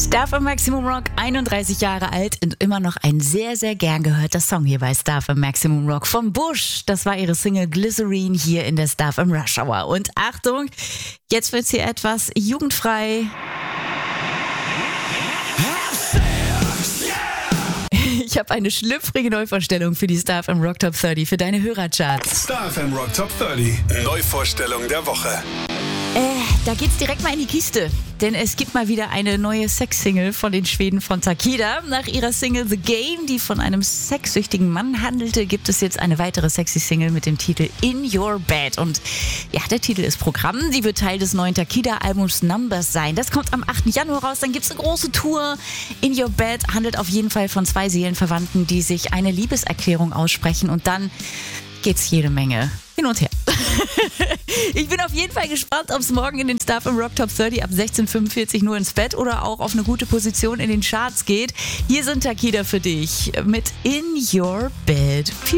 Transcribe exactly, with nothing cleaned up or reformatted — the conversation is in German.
Star vom Maximum Rock, einunddreißig Jahre alt und immer noch ein sehr, sehr gern gehörter Song hier bei Star vom Maximum Rock vom Bush. Das war ihre Single Glycerine hier in der Star vom Rush Hour. Und Achtung, jetzt wird's hier etwas jugendfrei. Ich habe eine schlüpfrige Neuvorstellung für die Star F M Rock Top dreißig für deine Hörercharts. Star F M Rock Top dreißig. Neuvorstellung der Woche. Äh, da geht's direkt mal in die Kiste. Denn es gibt mal wieder eine neue Sex-Single von den Schweden von Takida. Nach ihrer Single The Game, die von einem sexsüchtigen Mann handelte, gibt es jetzt eine weitere sexy Single mit dem Titel In Your Bed. Und ja, der Titel ist Programm. Die wird Teil des neuen Takida-Albums Numbers sein. Das kommt am achten Januar raus. Dann gibt's eine große Tour. In Your Bed handelt auf jeden Fall von zwei Seelenverwandten, die sich eine Liebeserklärung aussprechen. Und dann geht's jede Menge hin und her. Ich bin auf jeden Fall gespannt, ob es morgen in den Star vom Rock Top dreißig ab sechzehn Uhr fünfundvierzig nur ins Bett oder auch auf eine gute Position in den Charts geht. Hier sind Takida für dich mit In Your Bed. Viel